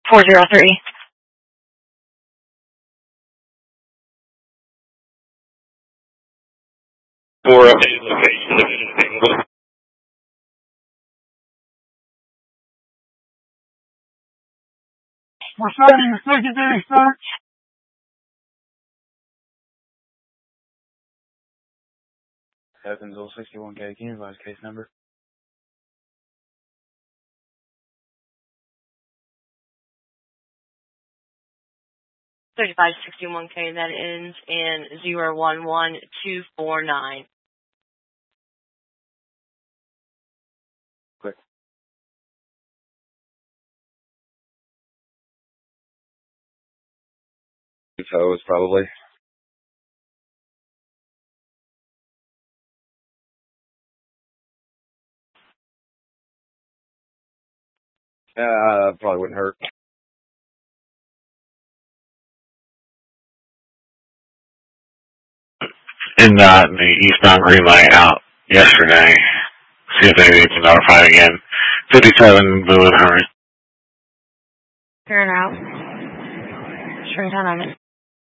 403. For updated location. We're starting the secondary search. Evansville 61K, can you advise case number? $3561K, that ends in 011249. Quick. Info probably. Probably wouldn't hurt. And the eastbound green light out yesterday. See if they need to notify again. 57 Blue and Hurry. Turn out. Straight on it.